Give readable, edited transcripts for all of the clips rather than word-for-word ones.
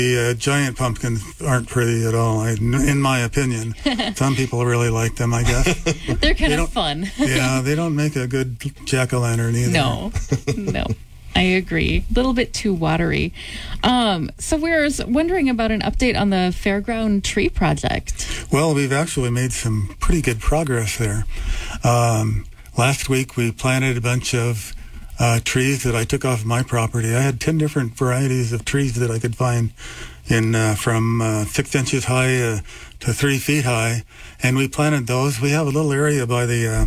The giant pumpkins aren't pretty at all, in my opinion. Some people really like them, I guess. They're kind of fun. Yeah, they don't make a good jack-o'-lantern either. No. I agree. A little bit too watery. So we're wondering about an update on the Fairground Tree Project. Well, we've actually made some pretty good progress there. Last week, we planted a bunch of trees that I took off my property. I had 10 different varieties of trees that I could find from 6 inches high to 3 feet high, and we planted those. We have a little area by the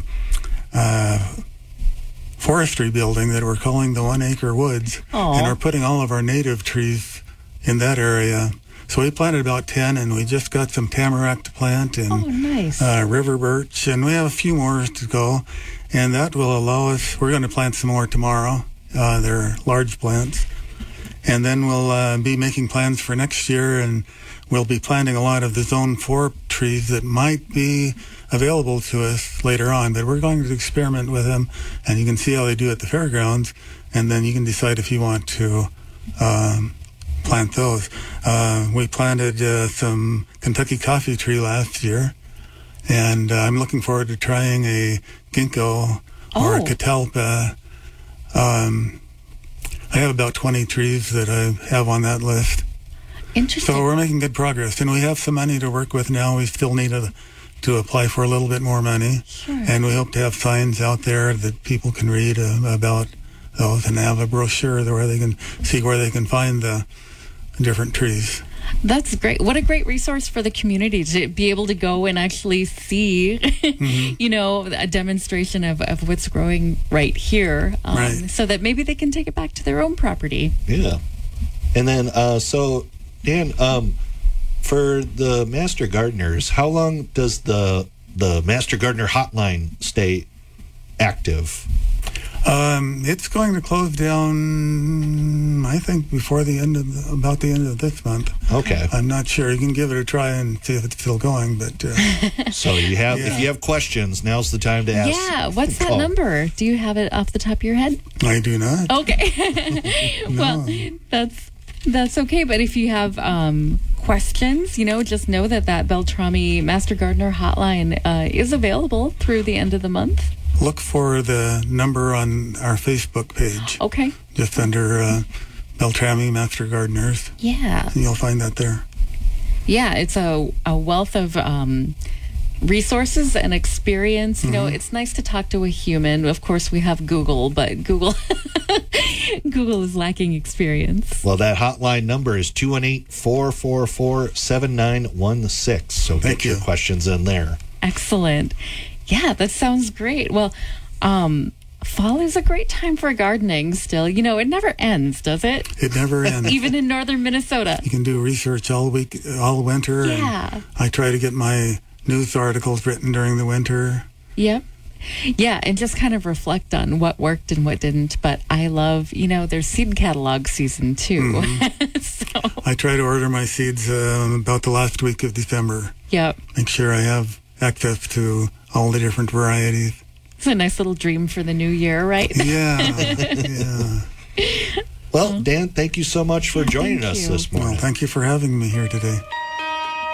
forestry building that we're calling the 1 Acre Woods. Aww. And we're putting all of our native trees in that area. So we planted about 10, and we just got some tamarack to plant and nice. River birch, and we have a few more to go, and that will allow us, we're going to plant some more tomorrow. They're large plants. And then we'll be making plans for next year, and we'll be planting a lot of the Zone 4 trees that might be available to us later on, but we're going to experiment with them, and you can see how they do at the fairgrounds, and then you can decide if you want to plant those. We planted some Kentucky coffee tree last year, and I'm looking forward to trying a ginkgo or a catalpa. I have about 20 trees that I have on that list. Interesting. So we're making good progress, and we have some money to work with now. We still need to apply for a little bit more money. Sure. And we hope to have signs out there that people can read about those, and have a brochure where they can see where they can find the different trees. That's great. What a great resource for the community to be able to go and actually see, a demonstration of what's growing right here, right. So that maybe they can take it back to their own property. Yeah. And then, so, Dan, for the Master Gardeners, how long does the Master Gardener hotline stay active? It's going to close down, I think, about the end of this month. Okay. I'm not sure. You can give it a try and see if it's still going, but... So if you have questions, now's the time to ask. Yeah, what's that number? Do you have it off the top of your head? I do not. Okay. Well, that's okay, but if you have questions, just know that Beltrami Master Gardener hotline is available through the end of the month. Look for the number on our Facebook page. Okay. Just under Beltrami Master Gardeners. Yeah. And you'll find that there. Yeah, it's a wealth of resources and experience. It's nice to talk to a human. Of course, we have Google, but Google is lacking experience. Well, that hotline number is 218-444-7916. So get your questions in there. Excellent. Yeah, that sounds great. Well, fall is a great time for gardening still. It never ends, does it? It never ends. Even in northern Minnesota. You can do research all winter. Yeah. And I try to get my news articles written during the winter. Yep. Yeah, and just kind of reflect on what worked and what didn't. But I love, there's seed catalog season too. Mm-hmm. So I try to order my seeds about the last week of December. Yep. Make sure I have access to all the different varieties. It's a nice little dream for the new year, right? Yeah. Well, Dan, thank you so much for joining us this morning. Well, thank you for having me here today.